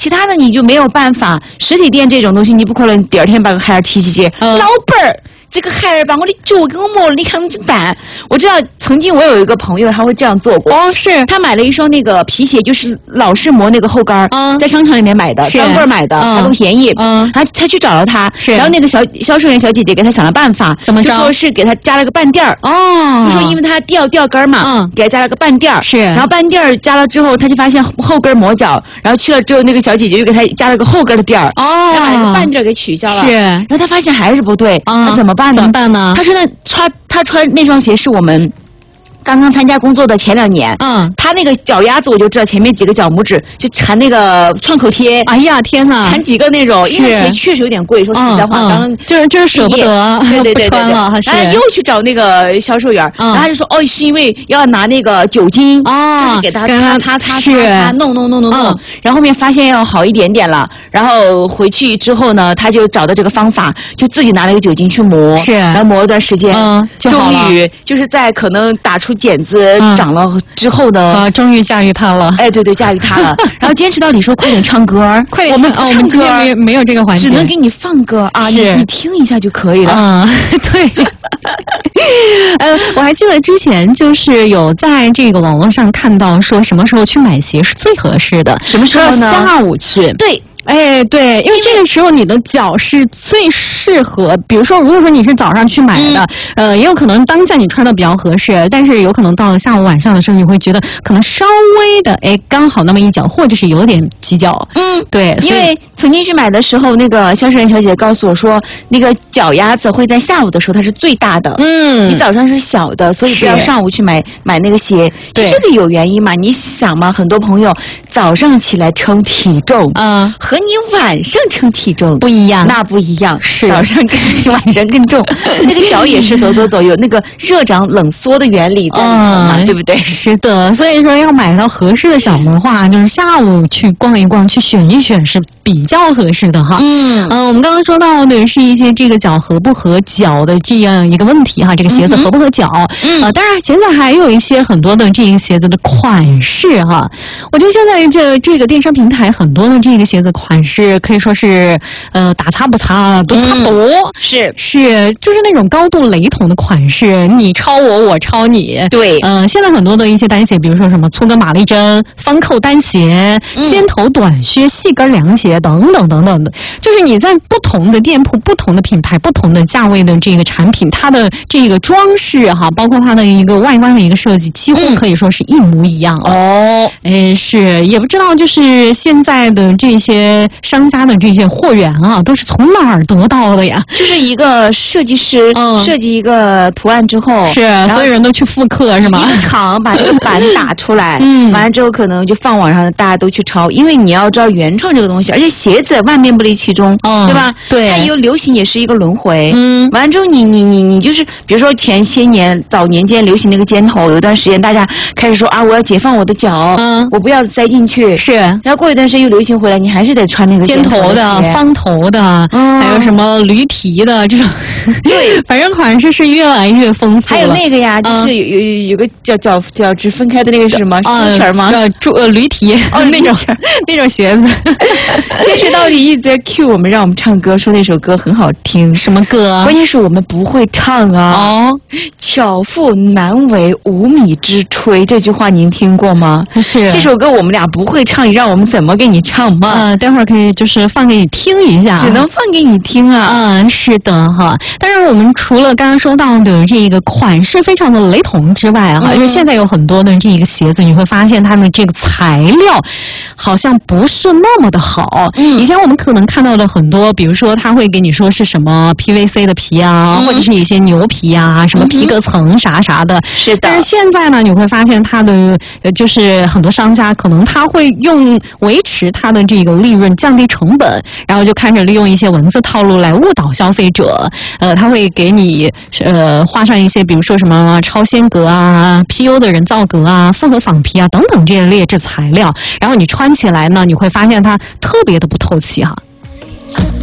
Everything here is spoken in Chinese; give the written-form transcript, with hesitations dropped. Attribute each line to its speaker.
Speaker 1: 其他的你就没有办法。实体店这种东西，你不可能第二天把个孩儿提起去，老板儿。这个孩儿把我的脚给我磨了，你看怎么办？我知道曾经我有一个朋友，他会这样做过。
Speaker 2: 哦，是
Speaker 1: 他买了一双那个皮鞋，就是老式磨那个后跟儿，在商场里面买的，专柜买的，还不便宜。他去找了他，然后那个销售员小姐姐给他想了办法，
Speaker 2: 怎么着？
Speaker 1: 就说是给他加了个半垫儿。哦，就说因为他掉跟儿嘛，给他加了个半垫儿。
Speaker 2: 是，
Speaker 1: 然后半垫儿加了之后，他就发现后跟磨脚，然后去了之后，那个小姐姐就给他加了个后跟的垫儿。哦，然后把那个半垫儿给取消了。
Speaker 2: 是，
Speaker 1: 然后他发现还是不对，那怎么办呢？
Speaker 2: 怎么办呢？
Speaker 1: 他说他穿那双鞋是我们刚刚参加工作的前2年，他那个脚丫子我就知道前面几个脚拇指就缠那个创口贴，
Speaker 2: 哎呀天哪，
Speaker 1: 缠几个那种，因为鞋确实有点贵，说实在话，刚
Speaker 2: 就是舍不得，
Speaker 1: 对
Speaker 2: 不穿了，
Speaker 1: 然后又去找那个销售员，然后他就说哦，是因为要拿那个酒精，就是给他擦，弄，然后后面发现要好一点点了，然后回去之后呢，他就找到这个方法，就自己拿那个酒精去磨，
Speaker 2: 是，
Speaker 1: 然后磨一段时间，
Speaker 2: 终
Speaker 1: 于就是在可能打出茧子长了之后呢，
Speaker 2: 终于驾驭它了。
Speaker 1: 哎，对，驾驭它了。然后坚持到你说快点唱歌，
Speaker 2: 快点
Speaker 1: 我们
Speaker 2: 唱歌，今天没有这个环节，
Speaker 1: 只能给你放歌啊，你听一下就可以了。
Speaker 2: 对。我还记得之前就是有在这个网络上看到说什么时候去买鞋是最合适的，
Speaker 1: 什么时候呢？
Speaker 2: 下午去。
Speaker 1: 对。
Speaker 2: 哎，对，因为这个时候你的脚是最适合，比如说，如果说你是早上去买的，也有可能当下你穿的比较合适，但是有可能到了下午晚上的时候，你会觉得可能稍微的，刚好那么一脚，或者是有点挤脚。对，
Speaker 1: 因为曾经去买的时候，那个销售员小姐告诉我说，那个脚丫子会在下午的时候它是最大的，你早上是小的，所以不要上午去买那个鞋。
Speaker 2: 对，
Speaker 1: 这个有原因嘛？你想嘛，很多朋友早上起来称体重，和你晚上称体重
Speaker 2: 不一样，
Speaker 1: 那不一样，
Speaker 2: 是
Speaker 1: 早上更轻，晚上更重。那个脚也是走，有那个热胀冷缩的原理在里头嘛，对不对？
Speaker 2: 是的，所以说要买到合适的脚的话，就是下午去逛一逛，去选一选是比较合适的哈。我们刚刚说到的是一些这个脚合不合脚的这样一个问题哈，这个鞋子合不合脚？当然现在还有一些很多的这个鞋子的款式哈。我觉得现在这个电商平台很多的这个鞋子款式可以说是打擦不擦都差不多，是就是那种高度雷同的款式，你抄我，我抄你。
Speaker 1: 对，
Speaker 2: 现在很多的一些单鞋，比如说什么粗跟马丽珍、方扣单鞋、尖头短靴、细跟凉鞋等等等等的，就是你在不同的店铺、不同的品牌、不同的价位的这个产品，它的这个装饰哈，包括它的一个外观的一个设计，几乎可以说是一模一样了。是，也不知道就是现在的这些商家的这些货源啊，都是从哪儿得到的呀？
Speaker 1: 就是一个设计师设计一个图案之后，
Speaker 2: 是所有人都去复刻是吗？
Speaker 1: 一个厂把这个版打出来，完了之后可能就放网上，大家都去抄，因为你要知道原创这个东西，而且鞋子万变不离其宗，对吧？
Speaker 2: 对，
Speaker 1: 它有流行也是一个轮回。完了之后你就是比如说前些年早年间流行那个尖头，有一段时间大家开始说啊，我要解放我的脚，我不要塞进去，
Speaker 2: 是，
Speaker 1: 然后过一段时间又流行回来，你还是得穿那个
Speaker 2: 尖头的、方头的，还有什么驴蹄的这种，对，反正款式是越来越丰富了。
Speaker 1: 还有那个呀，就是有个脚趾分开的那个是什么？猪蹄吗？
Speaker 2: 驴蹄那种鞋子。
Speaker 1: 坚持到底一直在 cue 我们，让我们唱歌，说那首歌很好听。
Speaker 2: 什么歌？
Speaker 1: 关键是我们不会唱啊。巧妇难为无米之炊，这句话您听过吗？
Speaker 2: 是。
Speaker 1: 这首歌我们俩不会唱，你让我们怎么给你唱嘛？
Speaker 2: 待会儿可以就是放给你听一下。
Speaker 1: 只能放给你听啊。
Speaker 2: 是的哈。当然我们除了刚刚说到的这个款式非常的雷同之外哈，因为现在有很多的这个鞋子，你会发现它的这个材料好像不是那么的好。以前我们可能看到的很多，比如说他会给你说是什么 PVC 的皮啊，或者是一些牛皮啊，什么皮革层啥的。
Speaker 1: 是的。
Speaker 2: 但是现在呢，你会发现它的就是很多商家可能他会维持它的这个利润，降低成本，然后就开始利用一些文字套路来误导消费者。他会给你画上一些，比如说什么超纤革啊、PU 的人造革啊、复合仿皮啊等等这些劣质材料，然后你穿起来呢，你会发现它特别的不透气哈。